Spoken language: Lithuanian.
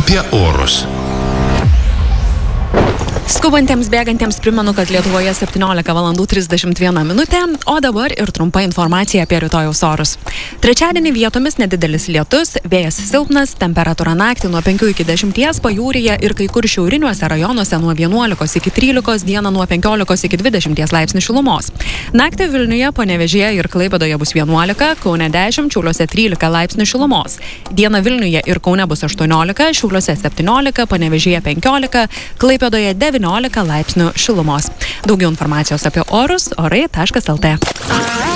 apie orus. Skubantiems bėgantiems primenu, kad Lietuvoje 17:31, o dabar ir trumpa informacija apie rytojaus orus. Trečiadienį vietomis nedidelis lietus, vėjas silpnas, temperatūra naktį nuo 5 iki 10, pajūryje ir kai kur šiauriniuose rajonuose nuo 11 iki 13, dieną nuo 15 iki 20 laipsnių šilumos. Naktį Vilniuje, Panevėžyje ir Klaipėdoje bus 11, Kaune 10, Šiauliuose 13 laipsnių šilumos. Dieną Vilniuje ir Kaune bus 18, Šiauliuose 17, Panevėžyje 15, Klaipėdoje 19 laipsnių šilumos. Daugiau informacijos apie orus orai.lt.